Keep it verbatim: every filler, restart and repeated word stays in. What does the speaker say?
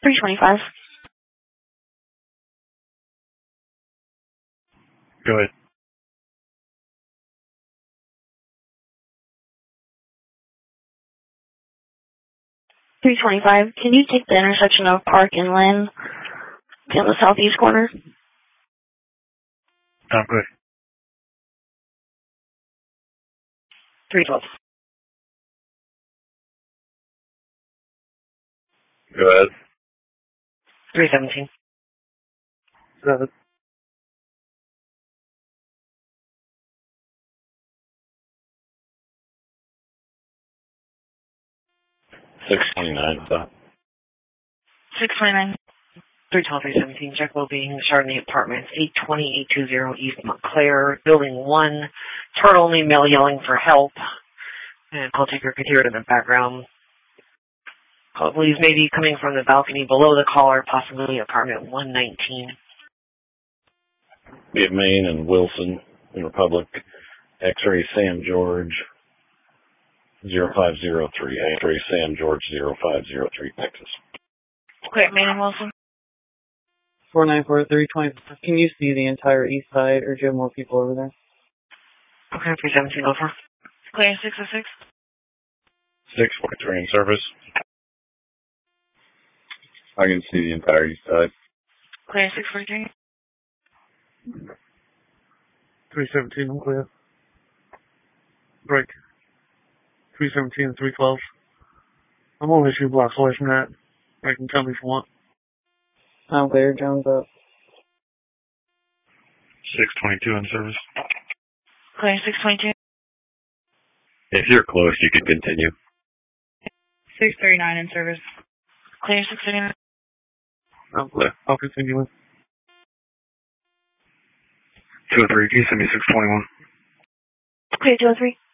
three twenty-five. Go ahead. three twenty-five. Can you take the intersection of Park and Lynn on the southeast corner? I'm good. three twelve. Go ahead. three seventeen. Seven. Six twenty-nine. six twenty-nine. three twelve, three seventeen. Jack Lobing, Chardonnay Apartments, eight twenty, eight twenty East Montclair, Building one. Turtle-only male yelling for help. And call taker could hear it in the background. Call believes maybe coming from the balcony below the caller, possibly apartment one nineteen. Be it Maine and Wilson in Republic. X-ray Sam George zero five zero three. X-ray Sam George zero five zero three, Texas. Clear, Maine and Wilson. four nine four, three twenty. Can you see the entire east side, or do you have more people over there? Okay, three seventeen, over. Clear, six oh six. six forty-three in service. I can see the entire east side. Clear, six forty-three. three seventeen, I'm clear. Break. three seventeen and three twelve. I'm only a few blocks away from that. I can tell me if you want. I'm clear, Jones up. six twenty-two in service. Clear, six twenty-two. If you're close, you can continue. six thirty-nine in service. Clear, six thirty-nine. I'm clear. I'll continue with. two oh three, can you send me six twenty-one? Clear, two oh three.